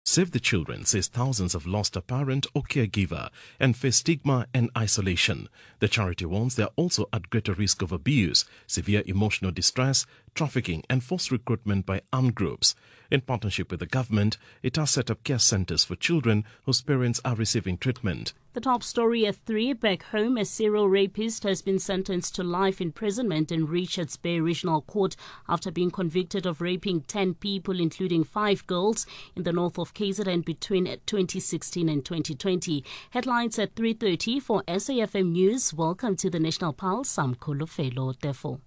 Save the Children says thousands have lost a parent or caregiver and face stigma and isolation. The charity warns they are also at greater risk of abuse, severe emotional distress, trafficking and forced recruitment by armed groups. In partnership with the government, it has set up care centers for children whose parents are receiving treatment. The top story at 3, back home, a serial rapist has been sentenced to life imprisonment in Richards Bay Regional Court after being convicted of raping 10 people, including 5 girls, in the north of KZN between 2016 and 2020. Headlines at 3:30 for SAFM News. Welcome to the National Pulse. I'm Kolofelo Defo.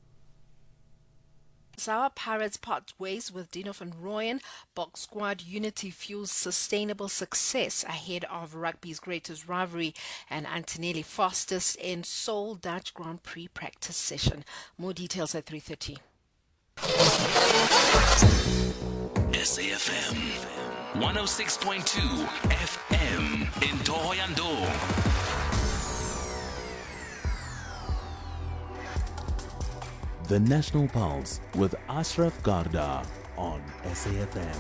Sour Pirates part ways with Dino van Rooyen. Box squad unity fuels sustainable success ahead of rugby's greatest rivalry, and Antonelli fastest in Seoul Dutch Grand Prix practice session. More details at 3:30. SAFM 106.2 FM in Thohoyandou. The National Pulse with Ashraf Garda on SAFM.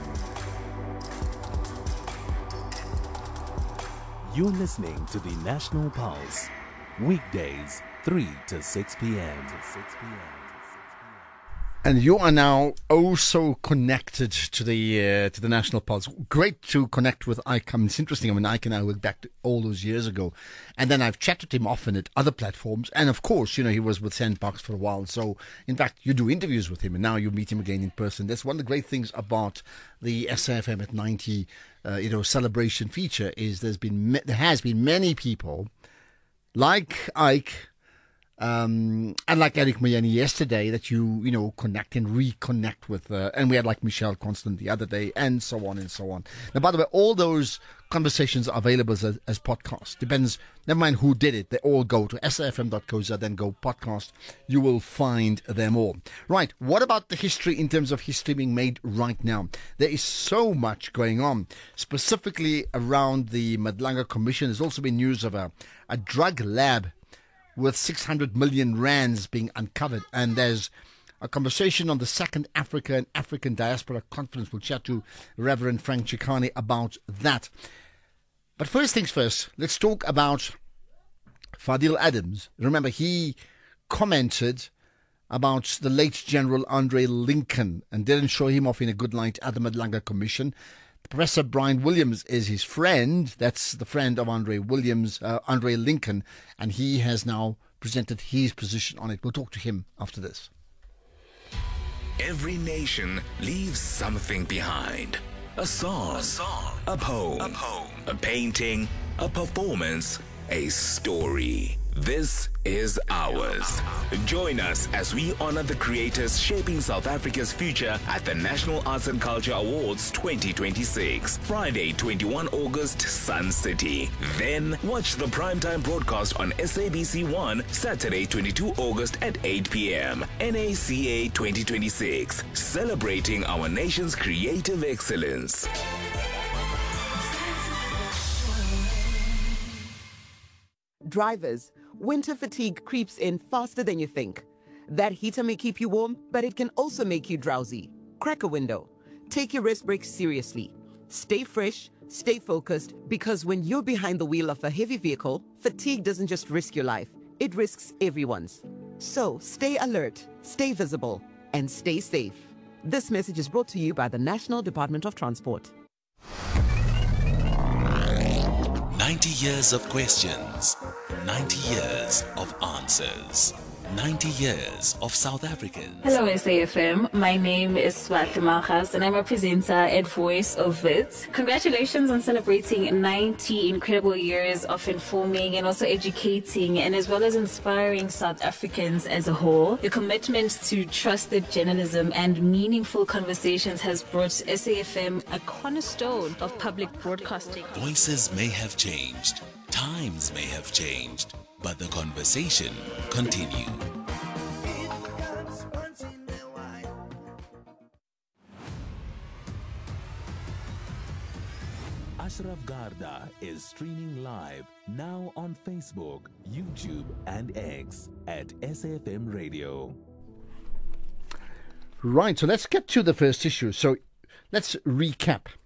You're listening to the National Pulse, weekdays 3 to 6 p.m. And you are now so connected to the National Pulse. Great to connect with Ike. I mean, it's interesting. I mean, Ike and I went back to all those years ago. And then I've chatted him often at other platforms. And of course, he was with Sandbox for a while. So, in fact, you do interviews with him and now you meet him again in person. That's one of the great things about the SAFM at 90, celebration feature is there has been many people like Ike, and like Eric Mayani yesterday that you connect and reconnect with, and we had like Michelle Constant the other day, and so on and so on. Now, by the way, all those conversations are available as podcasts. Depends, never mind who did it. They all go to safm.co.za, then go podcast. You will find them all. Right, what about the history in terms of history being made right now? There is so much going on, specifically around the Madlanga Commission. There's also been news of a drug lab with 600 million rands being uncovered. And there's a conversation on the second Africa and African Diaspora Conference. We'll chat to Reverend Frank Chikane about that. But first things first, let's talk about Fadil Adams. Remember, he commented about the late General Andre Lincoln and didn't show him off in a good light at the Madlanga Commission. Professor Brian Williams is his friend. That's the friend of Andre Lincoln, and he has now presented his position on it. We'll talk to him after this. Every nation leaves something behind. A song, a poem, a painting, a performance, a story. This is ours. Join us as we honor the creators shaping South Africa's future at the National Arts and Culture Awards 2026. Friday, 21 August, Sun City. Then watch the primetime broadcast on SABC 1, Saturday, 22 August at 8 p.m. NACA 2026. Celebrating our nation's creative excellence. Drivers, winter fatigue creeps in faster than you think. That heater may keep you warm, but it can also make you drowsy. Crack a window. Take your rest breaks seriously. Stay fresh, stay focused, because when you're behind the wheel of a heavy vehicle, fatigue doesn't just risk your life, it risks everyone's. So stay alert, stay visible, and stay safe. This message is brought to you by the National Department of Transport. 90 years of questions, 90 years of answers, 90 years of South Africans. Hello SAFM, my name is Swati Malchas and I'm a presenter at Voice of Wits. Congratulations on celebrating 90 incredible years of informing and also educating and as well as inspiring South Africans as a whole. Your commitment to trusted journalism and meaningful conversations has brought SAFM a cornerstone of public broadcasting. Voices may have changed, times may have changed, but the conversation continues. Ashraf Garda is streaming live now on Facebook, YouTube, and X at SAFM Radio. Right, so let's get to the first issue. So let's recap.